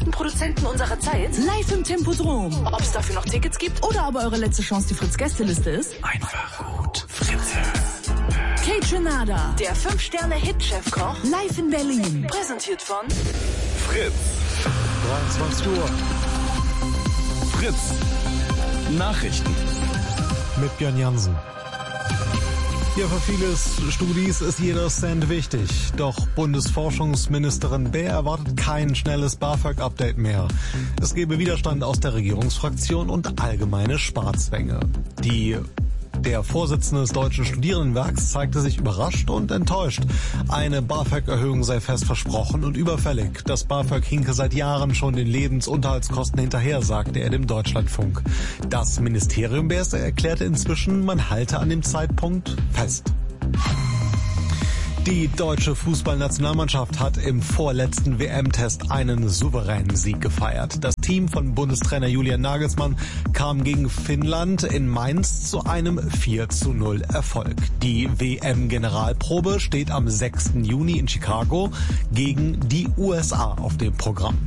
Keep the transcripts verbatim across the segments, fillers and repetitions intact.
größten Produzenten unserer Zeit? Live im Tempodrom. Ob es dafür noch Tickets gibt? Oder ob eure letzte Chance die Fritz-Gästeliste ist? Einfach gut. Fritze. Kate der fünf Sterne Hit-Chefkoch. Live in Berlin. Präsentiert von Fritz. dreiundzwanzig Uhr. Fritz. Nachrichten. Mit Björn Jansen. Ja, für viele Studis ist jeder Cent wichtig. Doch Bundesforschungsministerin Baer erwartet kein schnelles BAföG-Update mehr. Es gebe Widerstand aus der Regierungsfraktion und allgemeine Sparzwänge. Die Der Vorsitzende des Deutschen Studierendenwerks zeigte sich überrascht und enttäuscht. Eine BAföG-Erhöhung sei fest versprochen und überfällig. Das BAföG hinke seit Jahren schon den Lebensunterhaltskosten hinterher, sagte er dem Deutschlandfunk. Das Ministerium B S erklärte inzwischen, man halte an dem Zeitpunkt fest. Die deutsche Fußballnationalmannschaft hat im vorletzten W M-Test einen souveränen Sieg gefeiert. Das Team von Bundestrainer Julian Nagelsmann kam gegen Finnland in Mainz zu einem vier zu null Erfolg. Die W M-Generalprobe steht am sechsten Juni in Chicago gegen die U S A auf dem Programm.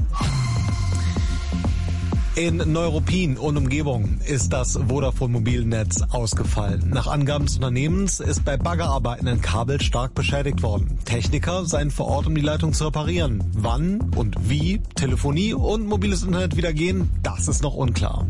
In Neuruppin und Umgebung ist das Vodafone-Mobilnetz ausgefallen. Nach Angaben des Unternehmens ist bei Baggerarbeiten ein Kabel stark beschädigt worden. Techniker seien vor Ort, um die Leitung zu reparieren. Wann und wie Telefonie und mobiles Internet wieder gehen, das ist noch unklar.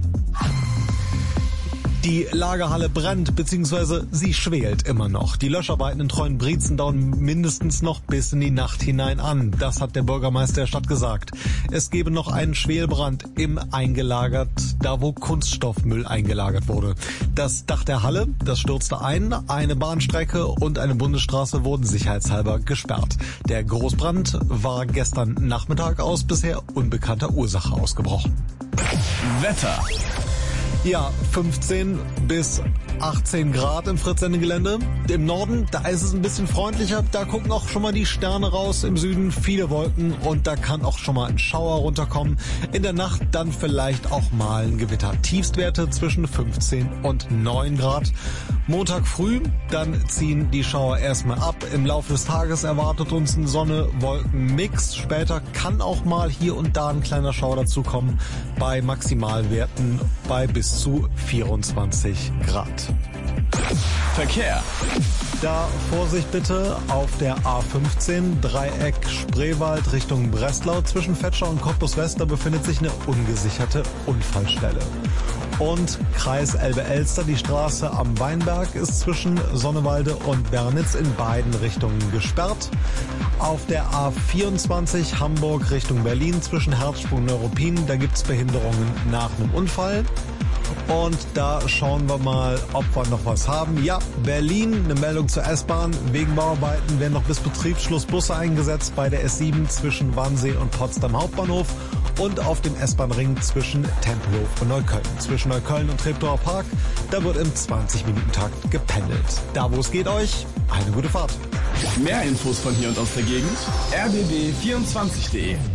Die Lagerhalle brennt, beziehungsweise sie schwelt immer noch. Die Löscharbeiten in Treuenbrietzen dauern mindestens noch bis in die Nacht hinein an. Das hat der Bürgermeister der Stadt gesagt. Es gebe noch einen Schwelbrand im eingelagert, da wo Kunststoffmüll eingelagert wurde. Das Dach der Halle, das stürzte ein. Eine Bahnstrecke und eine Bundesstraße wurden sicherheitshalber gesperrt. Der Großbrand war gestern Nachmittag aus bisher unbekannter Ursache ausgebrochen. Wetter. Ja, fünfzehn bis achtzehn Grad im Fritz-Sende-Gelände. Im Norden, da ist es ein bisschen freundlicher. Da gucken auch schon mal die Sterne raus. Im Süden viele Wolken und da kann auch schon mal ein Schauer runterkommen. In der Nacht dann vielleicht auch mal ein Gewitter. Tiefstwerte zwischen fünfzehn und neun Grad. Montag früh, dann ziehen die Schauer erstmal ab. Im Laufe des Tages erwartet uns ein Sonne-Wolken-Mix. Später kann auch mal hier und da ein kleiner Schauer dazukommen. Bei Maximalwerten bei bis zu vierundzwanzig Grad. Verkehr. Da Vorsicht bitte auf der A fünfzehn, Dreieck Spreewald Richtung Breslau. Zwischen Vetschau und Cottbus West, da befindet sich eine ungesicherte Unfallstelle. Und Kreis Elbe-Elster, die Straße am Weinberg ist zwischen Sonnewalde und Bernitz in beiden Richtungen gesperrt. Auf der A vierundzwanzig Hamburg Richtung Berlin zwischen Herzsprung und Neuruppin, da gibt's Behinderungen nach einem Unfall. Und da schauen wir mal, ob wir noch was haben. Ja, Berlin, eine Meldung zur S-Bahn. Wegen Bauarbeiten werden noch bis Betriebsschluss Busse eingesetzt bei der S sieben zwischen Wannsee und Potsdam Hauptbahnhof und auf dem S-Bahn-Ring zwischen Tempelhof und Neukölln. Zwischen Neukölln und Treptower Park, da wird im zwanzig-Minuten-Takt gependelt. Da, wo es geht euch, eine gute Fahrt. Mehr Infos von hier und aus der Gegend, r b b vierundzwanzig punkt de.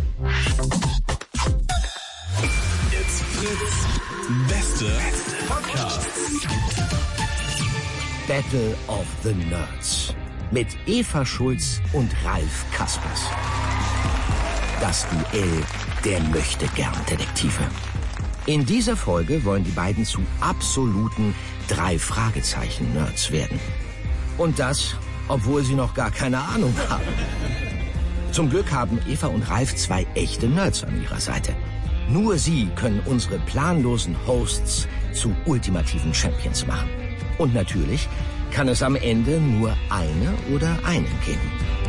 It's Fritz. Beste Podcast. Battle of the Nerds. Mit Eva Schulz und Ralf Kaspers. Das Duell der Möchtegern-Detektive. In dieser Folge wollen die beiden zu absoluten Drei-Fragezeichen-Nerds werden. Und das, obwohl sie noch gar keine Ahnung haben. Zum Glück haben Eva und Ralf zwei echte Nerds an ihrer Seite. Nur sie können unsere planlosen Hosts zu ultimativen Champions machen. Und natürlich kann es am Ende nur eine oder einen geben.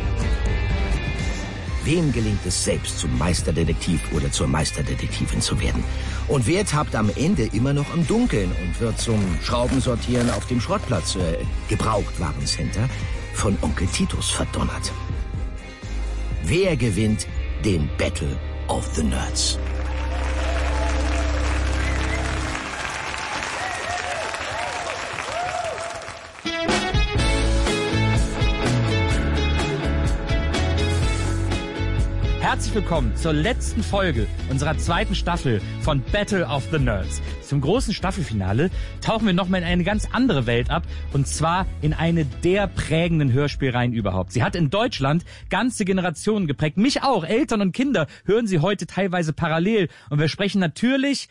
Wem gelingt es selbst zum Meisterdetektiv oder zur Meisterdetektivin zu werden? Und wer tappt am Ende immer noch im Dunkeln und wird zum Schraubensortieren auf dem Schrottplatz, äh, Gebrauchtwarencenter, von Onkel Titus verdonnert? Wer gewinnt den Battle of the Nerds? Herzlich willkommen zur letzten Folge unserer zweiten Staffel von Battle of the Nerds. Zum großen Staffelfinale tauchen wir nochmal in eine ganz andere Welt ab, und zwar in eine der prägenden Hörspielreihen überhaupt. Sie hat in Deutschland ganze Generationen geprägt. Mich auch. Eltern und Kinder hören sie heute teilweise parallel. Und wir sprechen natürlich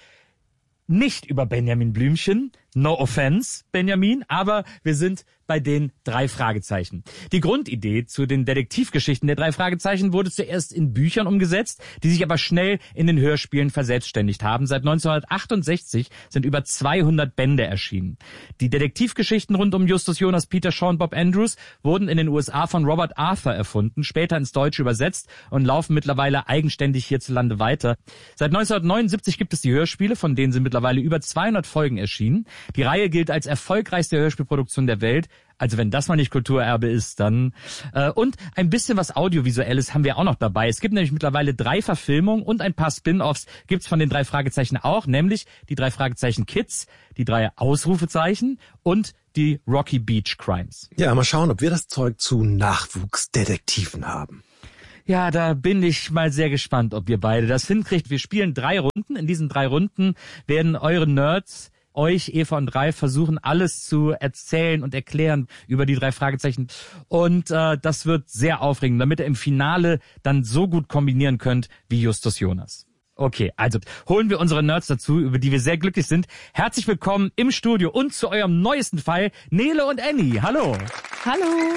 nicht über Benjamin Blümchen. No offense, Benjamin, aber wir sind bei den drei Fragezeichen. Die Grundidee zu den Detektivgeschichten der drei Fragezeichen wurde zuerst in Büchern umgesetzt, die sich aber schnell in den Hörspielen verselbstständigt haben. Seit neunzehnhundertachtundsechzig sind über zweihundert Bände erschienen. Die Detektivgeschichten rund um Justus Jonas, Peter Shaw und Bob Andrews wurden in den U S A von Robert Arthur erfunden, später ins Deutsche übersetzt und laufen mittlerweile eigenständig hierzulande weiter. Seit neunzehnhundertneunundsiebzig gibt es die Hörspiele, von denen sind mittlerweile über zweihundert Folgen erschienen. Die Reihe gilt als erfolgreichste Hörspielproduktion der Welt. Also wenn das mal nicht Kulturerbe ist, dann... Äh, und ein bisschen was Audiovisuelles haben wir auch noch dabei. Es gibt nämlich mittlerweile drei Verfilmungen und ein paar Spin-Offs gibt's von den drei Fragezeichen auch, nämlich die drei Fragezeichen Kids, die drei Ausrufezeichen und die Rocky Beach Crimes. Ja, mal schauen, ob wir das Zeug zu Nachwuchsdetektiven haben. Ja, da bin ich mal sehr gespannt, ob ihr beide das hinkriegt. Wir spielen drei Runden. In diesen drei Runden werden eure Nerds... euch, Eva und Ralf, versuchen alles zu erzählen und erklären über die drei Fragezeichen. Und äh, das wird sehr aufregend, damit ihr im Finale dann so gut kombinieren könnt wie Justus Jonas. Okay, also holen wir unsere Nerds dazu, über die wir sehr glücklich sind. Herzlich willkommen im Studio und zu eurem neuesten Fall, Nele und Annie. Hallo. Hallo.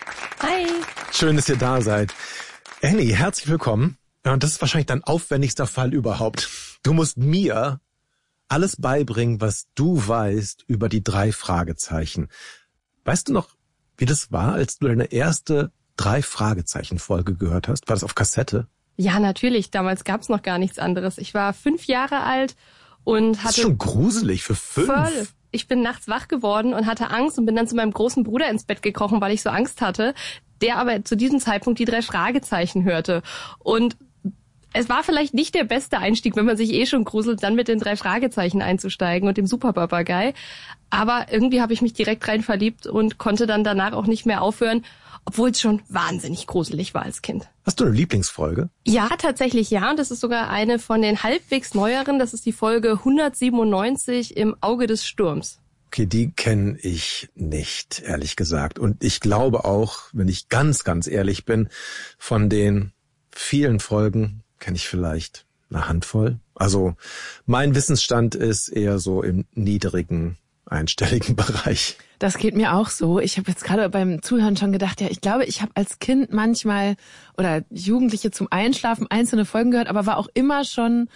Hi. Schön, dass ihr da seid. Annie, herzlich willkommen. Ja, und das ist wahrscheinlich dein aufwendigster Fall überhaupt. Du musst mir alles beibringen, was du weißt über die drei Fragezeichen. Weißt du noch, wie das war, als du deine erste drei Fragezeichen-Folge gehört hast? War das auf Kassette? Ja, natürlich. Damals gab's noch gar nichts anderes. Ich war fünf Jahre alt und hatte... Das ist schon gruselig für fünf. Voll. Ich bin nachts wach geworden und hatte Angst und bin dann zu meinem großen Bruder ins Bett gekrochen, weil ich so Angst hatte, der aber zu diesem Zeitpunkt die drei Fragezeichen hörte. Und es war vielleicht nicht der beste Einstieg, wenn man sich eh schon gruselt, dann mit den drei Fragezeichen einzusteigen und dem Superpapagei. Aber irgendwie habe ich mich direkt rein verliebt und konnte dann danach auch nicht mehr aufhören, obwohl es schon wahnsinnig gruselig war als Kind. Hast du eine Lieblingsfolge? Ja, tatsächlich ja. Und das ist sogar eine von den halbwegs neueren. Das ist die Folge hundertsiebenundneunzig im Auge des Sturms. Okay, die kenne ich nicht, ehrlich gesagt. Und ich glaube auch, wenn ich ganz, ganz ehrlich bin, von den vielen Folgen kenne ich vielleicht eine Handvoll. Also mein Wissensstand ist eher so im niedrigen, einstelligen Bereich. Das geht mir auch so. Ich habe jetzt gerade beim Zuhören schon gedacht, ja, ich glaube, ich habe als Kind manchmal oder Jugendliche zum Einschlafen einzelne Folgen gehört, aber war auch immer schon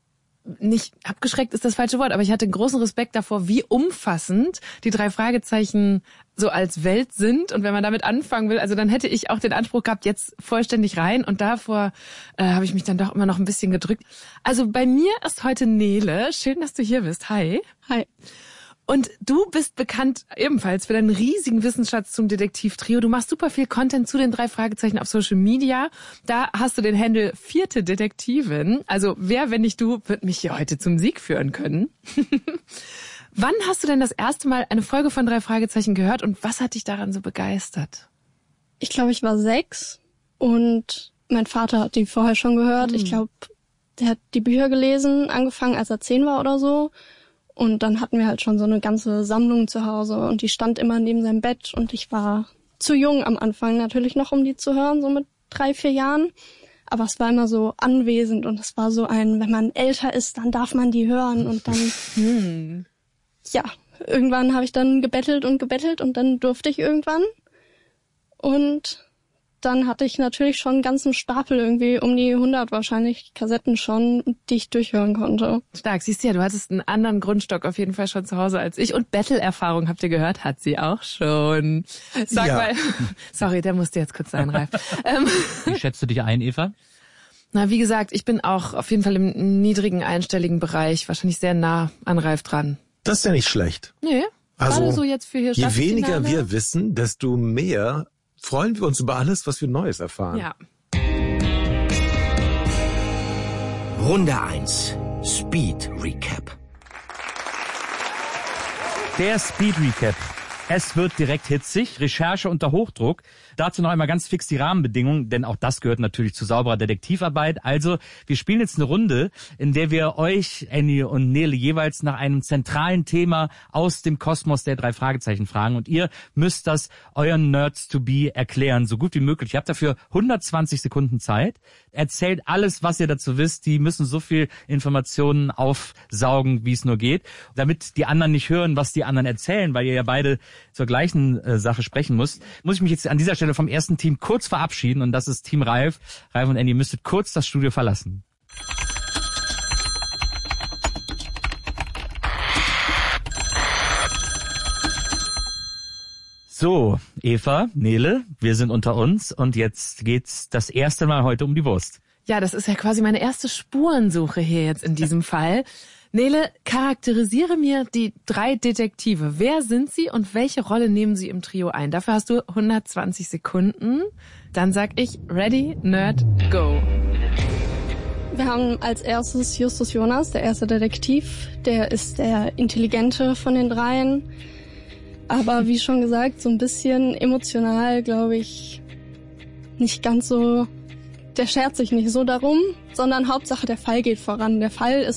nicht abgeschreckt ist das falsche Wort, aber ich hatte großen Respekt davor, wie umfassend die drei Fragezeichen so als Welt sind. Und wenn man damit anfangen will, also dann hätte ich auch den Anspruch gehabt, jetzt vollständig rein. Und davor äh, habe ich mich dann doch immer noch ein bisschen gedrückt. Also bei mir ist heute Nele. Schön, dass du hier bist. Hi. Hi. Und du bist bekannt ebenfalls für deinen riesigen Wissensschatz zum Detektiv-Trio. Du machst super viel Content zu den drei Fragezeichen auf Social Media. Da hast du den Handle vierte Detektivin. Also wer, wenn nicht du, wird mich hier heute zum Sieg führen können. Wann hast du denn das erste Mal eine Folge von drei Fragezeichen gehört und was hat dich daran so begeistert? Ich glaube, ich war sechs und mein Vater hat die vorher schon gehört. Mhm. Ich glaube, der hat die Bücher gelesen, angefangen, als er zehn war oder so. Und dann hatten wir halt schon so eine ganze Sammlung zu Hause und die stand immer neben seinem Bett und ich war zu jung am Anfang natürlich noch, um die zu hören, so mit drei, vier Jahren. Aber es war immer so anwesend und es war so ein, wenn man älter ist, dann darf man die hören und dann, hm. ja, irgendwann habe ich dann gebettelt und gebettelt und dann durfte ich irgendwann und dann hatte ich natürlich schon einen ganzen Stapel, irgendwie um die hundert wahrscheinlich Kassetten schon, die ich durchhören konnte. Stark, siehst du ja, du hattest einen anderen Grundstock auf jeden Fall schon zu Hause als ich. Und Battle-Erfahrung, habt ihr gehört, hat sie auch schon. Sag ja. mal, sorry, der musste jetzt kurz sein, Ralf. ähm, Wie schätzt du dich ein, Eva? Na, wie gesagt, ich bin auch auf jeden Fall im niedrigen, einstelligen Bereich, wahrscheinlich sehr nah an Ralf dran. Das ist ja nicht schlecht. Nee, also, gerade so jetzt für hier je weniger wir wissen, desto mehr freuen wir uns über alles, was wir Neues erfahren. Ja. Runde eins. Speed Recap. Der Speed Recap. Es wird direkt hitzig, Recherche unter Hochdruck. Dazu noch einmal ganz fix die Rahmenbedingungen, denn auch das gehört natürlich zu sauberer Detektivarbeit. Also, wir spielen jetzt eine Runde, in der wir euch, Annie und Nele, jeweils nach einem zentralen Thema aus dem Kosmos der drei Fragezeichen fragen. Und ihr müsst das euren Nerds-to-be erklären, so gut wie möglich. Ihr habt dafür hundertzwanzig Sekunden Zeit. Erzählt alles, was ihr dazu wisst. Die müssen so viel Informationen aufsaugen, wie es nur geht, damit die anderen nicht hören, was die anderen erzählen, weil ihr ja beide zur gleichen äh, Sache sprechen müsst. Muss ich mich jetzt an dieser Stelle vom ersten Team kurz verabschieden, und das ist Team Ralf. Ralf und Andy, ihr müsstet kurz das Studio verlassen. So, Eva, Nele, wir sind unter uns und jetzt geht's das erste Mal heute um die Wurst. Ja, das ist ja quasi meine erste Spurensuche hier jetzt in diesem Fall. Nele, charakterisiere mir die drei Detektive. Wer sind sie und welche Rolle nehmen sie im Trio ein? Dafür hast du hundertzwanzig Sekunden. Dann sag ich Ready, Nerd, Go. Wir haben als erstes Justus Jonas, der erste Detektiv. Der ist der Intelligente von den dreien. Aber wie schon gesagt, so ein bisschen emotional, glaube ich, nicht ganz so... Der schert sich nicht so darum, sondern Hauptsache der Fall geht voran. Der Fall ist